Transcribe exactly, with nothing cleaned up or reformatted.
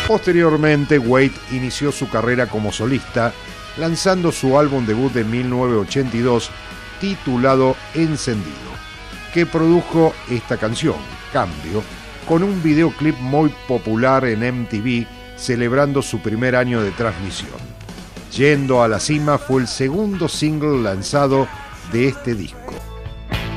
Posteriormente, Wade inició su carrera como solista, lanzando su álbum debut de mil novecientos ochenta y dos, titulado Encendido, que produjo esta canción, Cambio, con un videoclip muy popular en M T V, celebrando su primer año de transmisión. Yendo a la cima fue el segundo single lanzado de este disco.